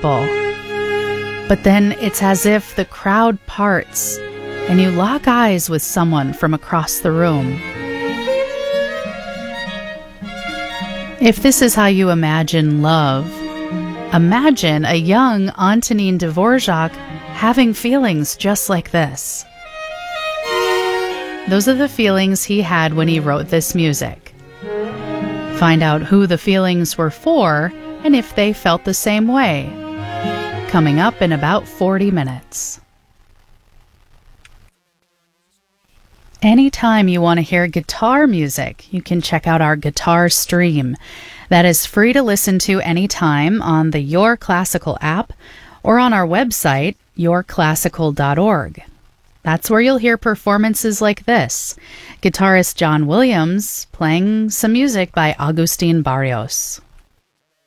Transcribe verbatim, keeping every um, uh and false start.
people. But then it's as if the crowd parts and you lock eyes with someone from across the room. If this is how you imagine love, imagine a young Antonin Dvorak having feelings just like this. Those are the feelings he had when he wrote this music. Find out who the feelings were for and if they felt the same way. Coming up in about forty minutes. Anytime you want to hear guitar music, you can check out our guitar stream. That is free to listen to anytime on the Your Classical app or on our website, your classical dot org. That's where you'll hear performances like this. Guitarist John Williams playing some music by Agustin Barrios.